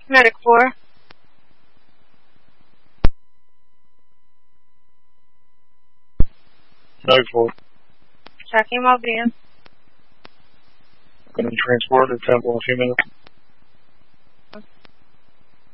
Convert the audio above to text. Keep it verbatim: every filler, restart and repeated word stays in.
Medic four. Medic four. Tracking Malvina. Going to transport to Temple in a few minutes.